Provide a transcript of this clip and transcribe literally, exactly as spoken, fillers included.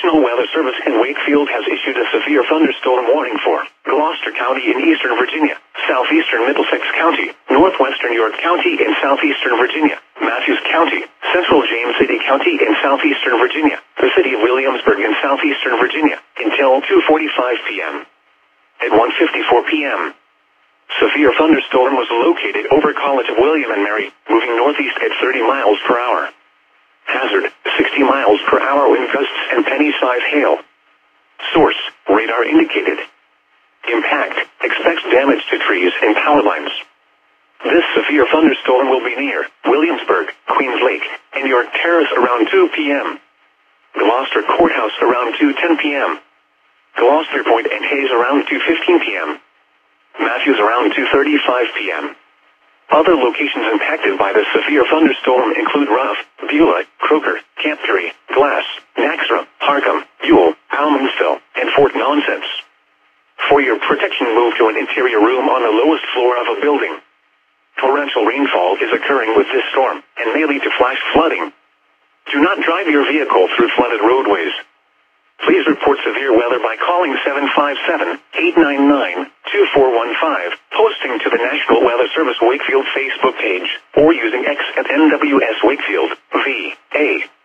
National Weather Service in Wakefield has issued a severe thunderstorm warning for Gloucester County in eastern Virginia, southeastern Middlesex County, northwestern York County in southeastern Virginia, Matthews County, central James City County in southeastern Virginia, the city of Williamsburg in southeastern Virginia, until two forty-five p.m. At one fifty-four p.m., severe thunderstorm was located over College of William and Mary, moving northeast at thirty miles per hour. Hazard, sixty miles per hour wind gusts and penny-size hail. Source, radar indicated. Impact, expects damage to trees and power lines. This severe thunderstorm will be near Williamsburg, Queens Lake, and York Terrace around two p.m. Gloucester Courthouse around two ten p.m. Gloucester Point and Hayes around two fifteen p.m. Matthews around two thirty-five p.m. Other locations impacted by the severe thunderstorm include Ruff, Beulah, Croker, Camp Peary, Glass, Naxra, Harcum, Ewell, Almonsville, and Fort Nonsense. For your protection, move to an interior room on the lowest floor of a building. Torrential rainfall is occurring with this storm and may lead to flash flooding. Do not drive your vehicle through flooded roadways. Please report severe weather by calling seven five seven, eight nine nine, two four one five, posting to the National Weather Service Wakefield Facebook page, or using X at N W S Wakefield, V A